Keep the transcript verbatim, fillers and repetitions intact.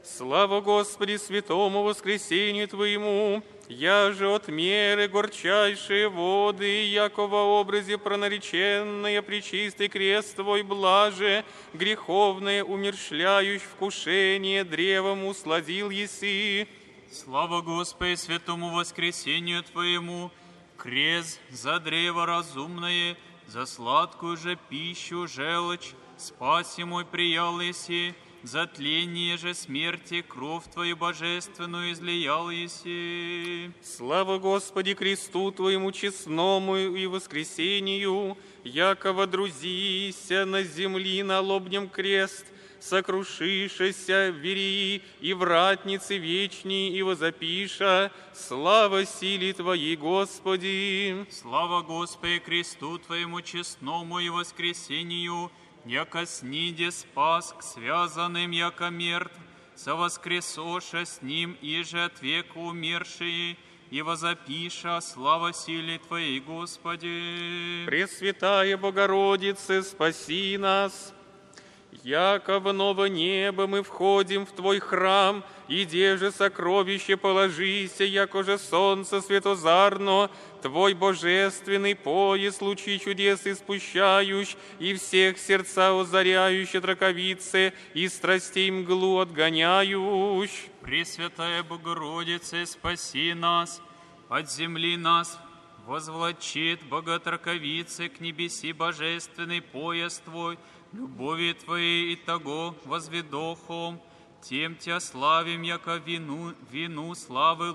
Слава Господи, святому воскресению Твоему, я же от меры горчайшие воды, яко во образе пронареченное пречистый крест Твой блаже, греховное умершляющ вкушение древом усладил еси. Слава Господи, святому воскресению Твоему, крест за древо разумное, за сладкую же пищу желчь, спаси мой приял еси, за тление же смерти кровь Твою божественную излиял еси. Слава Господи, кресту Твоему честному и воскресению, яко водрузися на земли на лобнем крест, сокрушишися верии и вратницы вечней, и возопиша, слава силе Твоей, Господи. Слава Господи, кресту Твоему честному и воскресению, яко сниде спас к связанным, яко мертв, совоскресоша с ним, иже от века умершие, и возопиша, слава силе Твоей, Господи. Пресвятая Богородице, спаси нас. Яко в ново небо мы входим в Твой храм, и де же сокровище положися, яко же солнце светозарно, Твой божественный пояс лучи чудес испущающ, и всех сердца озаряющие траковице, и страстей мглу отгоняющ. Пресвятая Богородице, спаси нас, от земли нас возвлачит Боготраковице к небеси божественный пояс Твой, любови Твоей и того возведохом, тем Тя славим, яко вину, вину славы